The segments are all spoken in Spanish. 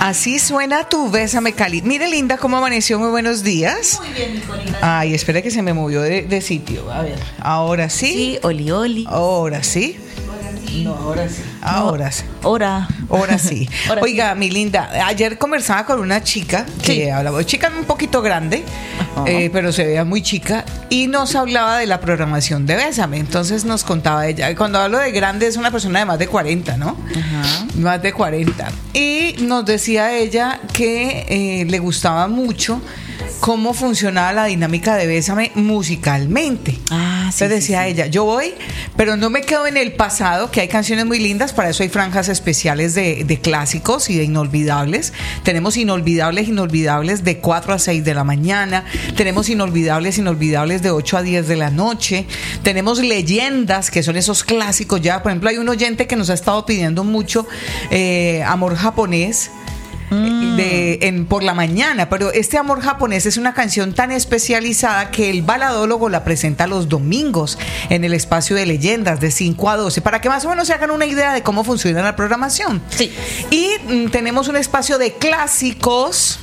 Así suena tu Bésame Cali. Mire, Linda, cómo amaneció. Muy buenos días. Muy bien, Nicolina. Ay, espera que se me movió de sitio. A ver, ahora sí. Sí, oli, oli. Ahora sí. No, ahora sí. Ahora sí. Ahora sí. Oiga, mi Linda, ayer conversaba con una chica que hablaba, chica un poquito grande, pero se veía muy chica, y nos hablaba de la programación de Bésame. Entonces nos contaba ella, cuando hablo de grande es una persona de más de 40, ¿no? Ajá. Más de 40. Y nos decía ella que le gustaba mucho cómo funcionaba la dinámica de Bésame musicalmente. Entonces decía ella, yo voy, pero no me quedo en el pasado, que hay canciones muy lindas, para eso hay franjas especiales de clásicos y de inolvidables. Tenemos inolvidables de 4 a 6 de la mañana, tenemos inolvidables de 8 a 10 de la noche, tenemos leyendas, que son esos clásicos ya. Por ejemplo, hay un oyente que nos ha estado pidiendo mucho Amor Japonés, por la mañana, pero este Amor Japonés es una canción tan especializada que el baladólogo la presenta los domingos en el espacio de leyendas de 5 a 12, para que más o menos se hagan una idea de cómo funciona la programación. Sí. Y tenemos un espacio de clásicos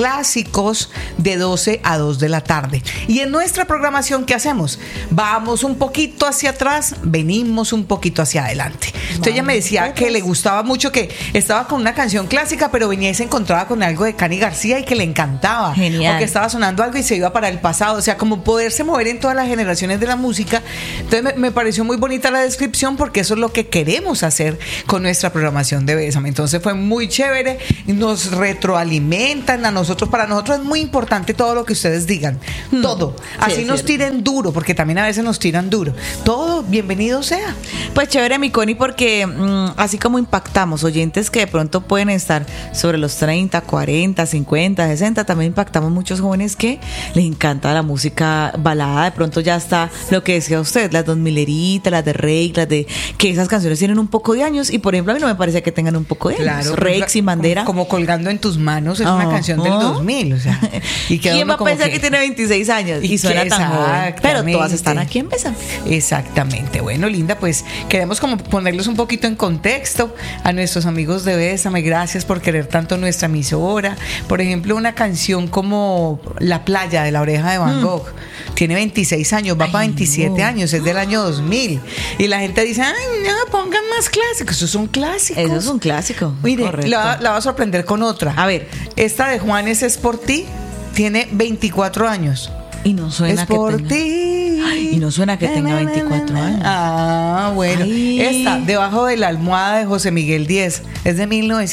de 12 a 2 de la tarde. Y en nuestra programación, ¿qué hacemos? Vamos un poquito hacia atrás, venimos un poquito hacia adelante. Entonces ella me decía que le gustaba mucho, que estaba con una canción clásica, pero venía y se encontraba con algo de Cani García y que le encantaba. Genial. O que estaba sonando algo y se iba para el pasado. O sea, como poderse mover en todas las generaciones de la música. Entonces me pareció muy bonita la descripción, porque eso es lo que queremos hacer con nuestra programación de Bésame. Entonces fue muy chévere, nos retroalimentan a nosotros. Para nosotros es muy importante todo lo que ustedes digan, todo, así nos tiren duro, porque también a veces nos tiran duro, todo bienvenido sea. Pues chévere, mi Connie, porque así como impactamos oyentes que de pronto pueden estar sobre los 30, 40, 50, 60, también impactamos muchos jóvenes que les encanta la música balada. De pronto ya está lo que decía usted, las Don Mileritas, las de Rey, las de que esas canciones tienen un poco de años, y por ejemplo a mí no me parece que tengan un poco de años. Claro, Rex y Bandera, como Colgando en tus manos, es una canción del 2000, o sea, y ¿quién va a pensar que tiene 26 años y suena tan joven? Pero todas están aquí en Bésame. Exactamente. Bueno, Linda, pues queremos como ponerlos un poquito en contexto a nuestros amigos de Bésame. Gracias por querer tanto nuestra emisora. Por ejemplo, una canción como La Playa, de La Oreja de Van Gogh, tiene 26 años, va para 27 años, es del año 2000, y la gente dice, ay, no, pongan más clásicos. Esos son clásicos. Eso es un clásico. Mire, la va a sorprender con otra. A ver, esta de Juanes, Es por ti, tiene 24 años. Y no suena es por ti. Ay, y no suena que tenga 24 años. Ah, bueno. Ay. Esta, Debajo de la almohada, de José Miguel Díez, es de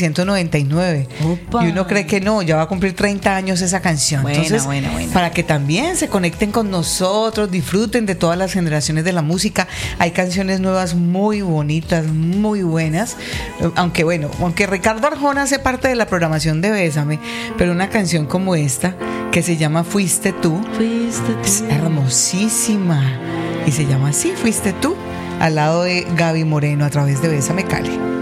1999. Opa. Y uno cree que no, ya va a cumplir 30 años esa canción. Buena, entonces, buena. Para que también se conecten con nosotros, disfruten de todas las generaciones de la música. Hay canciones nuevas muy bonitas, muy buenas. Aunque Ricardo Arjona hace parte de la programación de Bésame, pero una canción como esta, que se llama Fuiste tú, es hermosísima, y se llama así, Fuiste tú, al lado de Gaby Moreno, a través de Bésame Cali.